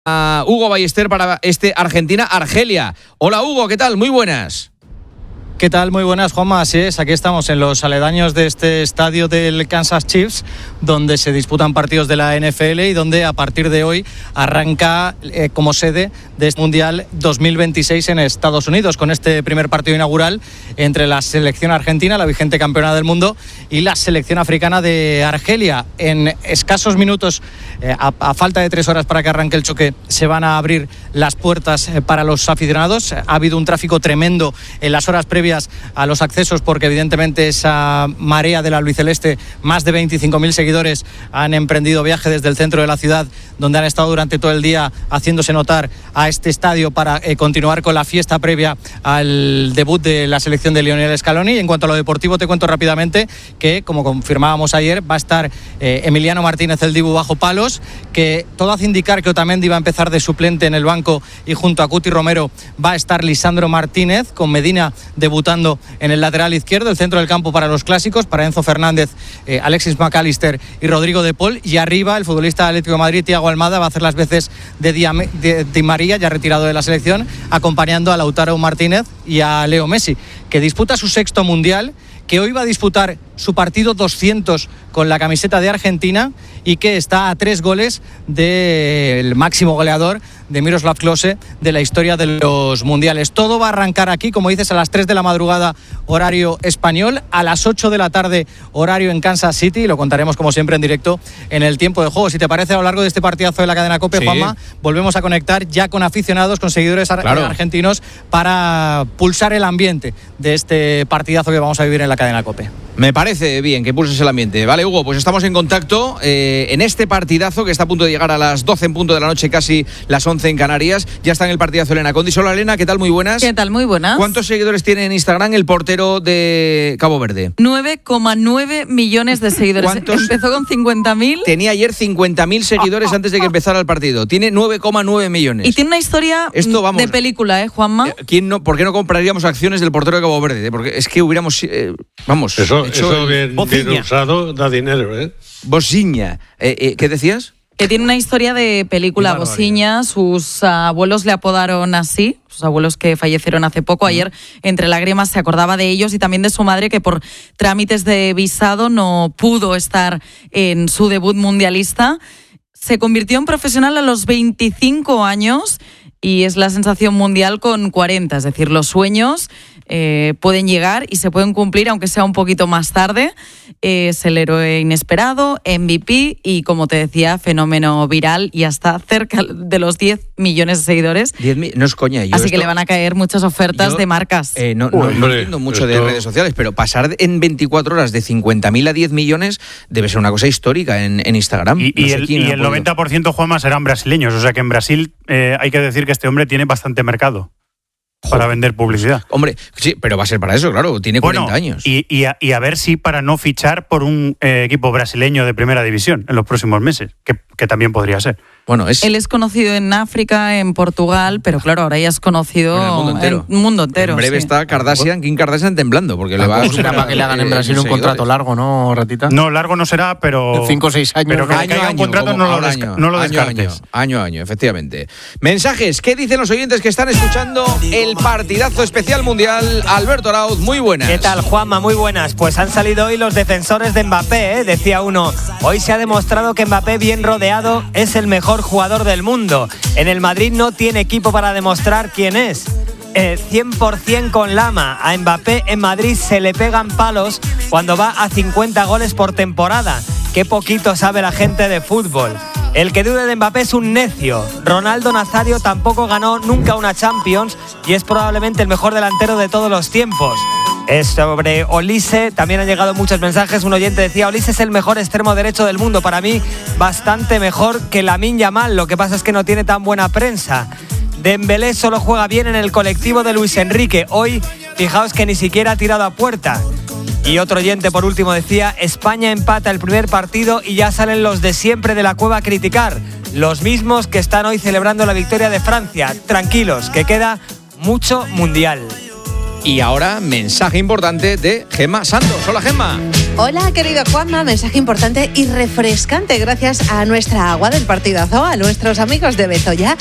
a Hugo Ballester para este Argentina-Argelia. Hola Hugo, ¿qué tal? Muy buenas. ¿Qué tal? Muy buenas, Juanma. Así es, aquí estamos en los aledaños de este estadio del Kansas Chiefs, donde se disputan partidos de la NFL y donde a partir de hoy arranca como sede de este Mundial 2026 en Estados Unidos, con este primer partido inaugural entre la selección argentina, la vigente campeona del mundo, y la selección africana de Argelia. En escasos minutos, a falta de 3 horas para que arranque el choque, se van a abrir las puertas para los aficionados. Ha habido un tráfico tremendo en las horas previas a los accesos, porque evidentemente esa marea del albiceleste, más de 25.000 seguidores han emprendido viaje desde el centro de la ciudad, donde han estado durante todo el día haciéndose notar, a este estadio para continuar con la fiesta previa al debut de la selección de Lionel Scaloni. Y en cuanto a lo deportivo, te cuento rápidamente que, como confirmábamos ayer, va a estar Emiliano Martínez, el Dibu, bajo palos, que todo hace indicar que Otamendi va a empezar de suplente en el banco, y junto a Cuti Romero va a estar Lisandro Martínez, con Medina debutando en el lateral izquierdo. El centro del campo para los clásicos, para Enzo Fernández, Alexis McAllister y Rodrigo de Paul. Y arriba el futbolista Atlético de Madrid, Thiago Almada, va a hacer las veces de Di María, ya retirado de la selección, acompañando a Lautaro Martínez y a Leo Messi, que disputa su 6º Mundial, que hoy va a disputar su partido 200 con la camiseta de Argentina, y que está a 3 goles del máximo goleador, de Miroslav Klose, de la historia de los mundiales. Todo va a arrancar aquí, como dices, a las 3 de la madrugada, horario español, a las 8 de la tarde, horario en Kansas City, y lo contaremos como siempre en directo en el tiempo de juego. Si te parece, a lo largo de este partidazo de la cadena COPE, sí, Juanma, volvemos a conectar ya con aficionados, con seguidores argentinos, para pulsar el ambiente de este partidazo que vamos a vivir en la cadena COPE. Me parece bien que pulses el ambiente. Vale, Hugo, pues estamos en contacto en este partidazo que está a punto de llegar a las 12 en punto de la noche, casi las 11 en Canarias. Ya está en el partidazo Elena Condiz. Hola, Elena, ¿qué tal? Muy buenas. ¿Qué tal? Muy buenas. ¿Cuántos seguidores tiene en Instagram el portero de Cabo Verde? 9,9 millones de seguidores. ¿Cuántos? Empezó con 50.000. Tenía ayer 50.000 seguidores antes de que empezara el partido. Tiene 9,9 millones. Y tiene una historia de película, Juanma. ¿Por qué no compraríamos acciones del portero de Cabo Verde? Porque es que hubiéramos... Eso bien usado da dinero, ¿eh? Bociña. ¿Qué decías? Que tiene una historia de película, Bociña. Sus abuelos le apodaron así, sus abuelos que fallecieron hace poco. Ayer, entre lágrimas, se acordaba de ellos y también de su madre, que por trámites de visado no pudo estar en su debut mundialista. Se convirtió en profesional a los 25 años y es la sensación mundial con 40. Es decir, los sueños pueden llegar y se pueden cumplir, aunque sea un poquito más tarde. Es el héroe inesperado, MVP y, como te decía, fenómeno viral, y hasta cerca de los 10 millones de seguidores. 10 no es coña. Así que le van a caer muchas ofertas de marcas. No entiendo mucho de redes sociales, pero pasar en 24 horas de 50.000 a 10 millones debe ser una cosa histórica en Instagram. Y el 90%, Juanma, serán brasileños. O sea que en Brasil hay que decir que este hombre tiene bastante mercado para vender publicidad. Hombre, sí, pero va a ser para eso, claro, tiene 40 años. Y a ver si para no fichar por un equipo brasileño de primera división en los próximos meses, que también podría ser. Bueno, Él es conocido en África, en Portugal, pero claro, ahora ya es conocido en el mundo entero. En breve está Kim Kardashian temblando, porque le va a... Será para que le hagan en Brasil un contrato largo, ¿no, Ratita? No, largo no será, pero... 5 o 6 años. Pero que le caiga un contrato no lo descartes. Año a año, efectivamente. Mensajes, ¿qué dicen los oyentes que están escuchando el partidazo especial mundial? Alberto Arauz, muy buenas. ¿Qué tal, Juanma? Muy buenas. Pues han salido hoy los defensores de Mbappé, ¿eh? Decía uno, hoy se ha demostrado que Mbappé, bien rodeado, es el mejor jugador del mundo. En el Madrid no tiene equipo para demostrar quién es. 100% con Lama. A Mbappé en Madrid se le pegan palos cuando va a 50 goles por temporada. Qué poquito sabe la gente de fútbol. El que dude de Mbappé es un necio. Ronaldo Nazario tampoco ganó nunca una Champions y es probablemente el mejor delantero de todos los tiempos. Sobre Olise también han llegado muchos mensajes. Un oyente decía, Olise es el mejor extremo derecho del mundo. Para mí, bastante mejor que Lamine Yamal. Lo que pasa es que no tiene tan buena prensa. Dembélé solo juega bien en el colectivo de Luis Enrique. Hoy, fijaos que ni siquiera ha tirado a puerta. Y otro oyente, por último, decía, España empata el primer partido y ya salen los de siempre de la cueva a criticar. Los mismos que están hoy celebrando la victoria de Francia. Tranquilos, que queda mucho mundial. Y ahora, mensaje importante de Gemma Santos. Hola, Gemma. Hola, querido Juanma, mensaje importante y refrescante gracias a nuestra agua del partidazo, a nuestros amigos de Bezoya.